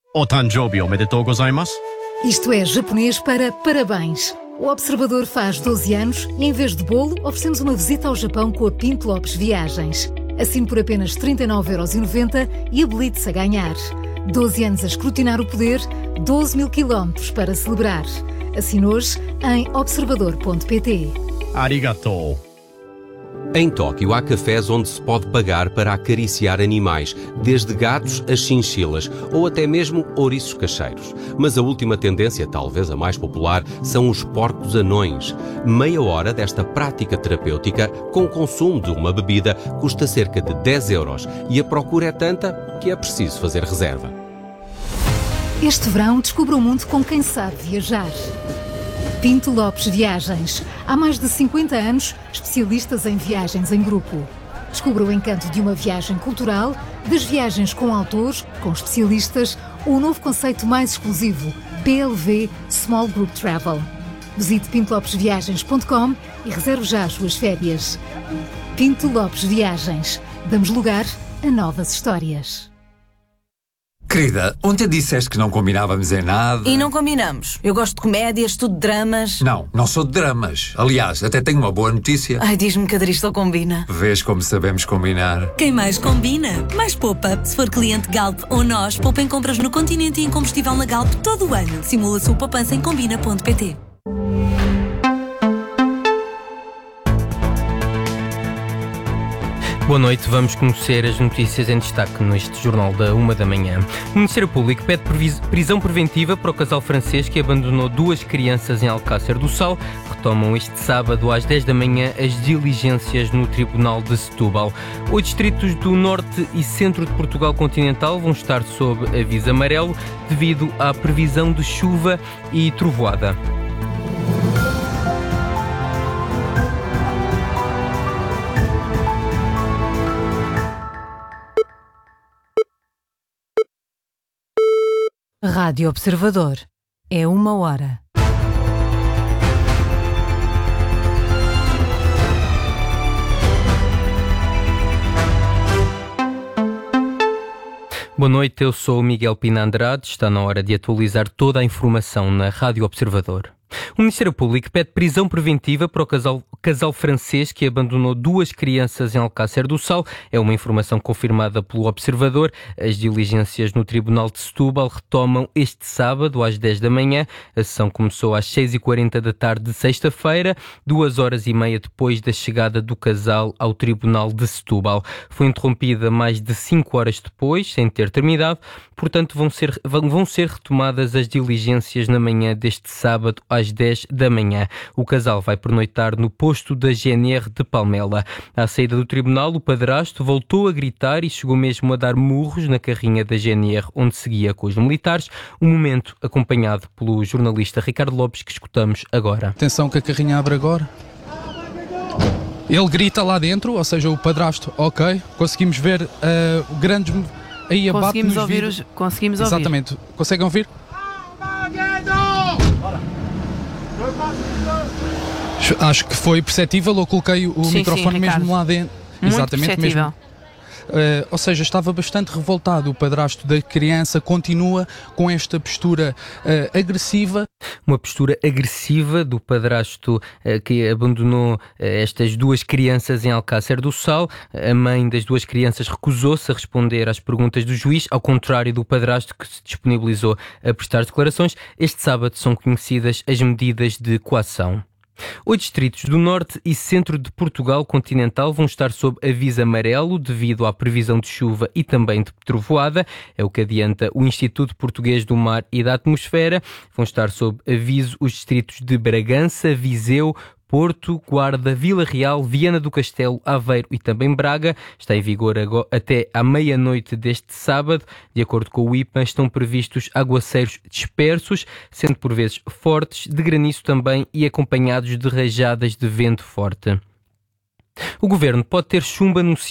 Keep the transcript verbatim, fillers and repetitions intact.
Otanjobi omedetou gozaimasu. Isto é japonês para parabéns. O Observador faz doze anos e, em vez de bolo, oferecemos uma visita ao Japão com a Pinto Lopes Viagens. Assine por apenas trinta e nove euros e noventa e habilite-se a ganhar. doze anos a escrutinar o poder, doze mil quilómetros para celebrar. Assine hoje em observador ponto pt. Arigatou. Em Tóquio há cafés onde se pode pagar para acariciar animais, desde gatos a chinchilas ou até mesmo ouriços cacheiros. Mas a última tendência, talvez a mais popular, são os porcos anões. Meia hora desta prática terapêutica, com o consumo de uma bebida, custa cerca de dez euros e a procura é tanta que é preciso fazer reserva. Este verão descubra o mundo com quem sabe viajar. Pinto Lopes Viagens. Há mais de cinquenta anos, especialistas em viagens em grupo. Descubra o encanto de uma viagem cultural, das viagens com autores, com especialistas, ou o novo conceito mais exclusivo, P L V Small Group Travel. Visite pinto lopes viagens ponto com e reserve já as suas férias. Pinto Lopes Viagens. Damos lugar a novas histórias. Querida, ontem disseste que não combinávamos em nada. E não combinamos. Eu gosto de comédias, tudo de dramas. Não, não sou de dramas. Aliás, até tenho uma boa notícia. Ai, diz-me que a Dristol combina. Vês como sabemos combinar. Quem mais combina, mais poupa. Se for cliente Galp ou nós, poupa em compras no continente e em combustível na Galp todo o ano. Simula a sua poupança em combina ponto pt. Boa noite, vamos conhecer as notícias em destaque neste Jornal da uma da manhã. O Ministério Público pede prisão preventiva para o casal francês que abandonou duas crianças em Alcácer do Sal. Retomam este sábado às dez da manhã as diligências no Tribunal de Setúbal. Oito distritos do Norte e Centro de Portugal continental vão estar sob aviso amarelo devido à previsão de chuva e trovoada. Rádio Observador. É uma hora. Boa noite, eu sou o Miguel Pina Andrade. Está na hora de atualizar toda a informação na Rádio Observador. O Ministério Público pede prisão preventiva para o casal, casal francês que abandonou duas crianças em Alcácer do Sal. É uma informação confirmada pelo Observador. As diligências no Tribunal de Setúbal retomam este sábado às dez da manhã. A sessão começou às seis e quarenta da tarde de sexta-feira, duas horas e meia depois da chegada do casal ao Tribunal de Setúbal. Foi interrompida mais de cinco horas depois, sem ter terminado. Portanto, vão ser, vão ser retomadas as diligências na manhã deste sábado às dez da manhã. O casal vai pernoitar no posto da G N R de Palmela. À saída do tribunal, o padrasto voltou a gritar e chegou mesmo a dar murros na carrinha da G N R, onde seguia com os militares. Um momento acompanhado pelo jornalista Ricardo Lopes, que escutamos agora. Atenção que a carrinha abre agora. Ele grita lá dentro, ou seja, o padrasto, ok. Conseguimos ver uh, grandes... Aí conseguimos ouvir os, conseguimos ouvir. Exatamente. Conseguem ouvir? Acho que foi perceptível. Eu coloquei o sim, microfone sim, mesmo lá dentro. Muito Exatamente perceptível. mesmo. Uh, ou seja, estava bastante revoltado. O padrasto da criança continua com esta postura uh, agressiva. Uma postura agressiva do padrasto uh, que abandonou uh, estas duas crianças em Alcácer do Sal. A mãe das duas crianças recusou-se a responder às perguntas do juiz, ao contrário do padrasto, que se disponibilizou a prestar declarações. Este sábado são conhecidas as medidas de coação. Oito distritos do Norte e Centro de Portugal continental vão estar sob aviso amarelo devido à previsão de chuva e também de trovoada. É o que adianta o Instituto Português do Mar e da Atmosfera. Vão estar sob aviso os distritos de Bragança, Viseu, Porto, Guarda, Vila Real, Viana do Castelo, Aveiro e também Braga. Está em vigor agora, até à meia-noite deste sábado. De acordo com o I P A, estão previstos aguaceiros dispersos, sendo por vezes fortes, de granizo também e acompanhados de rajadas de vento forte. O Governo pode ter chumbo anunciado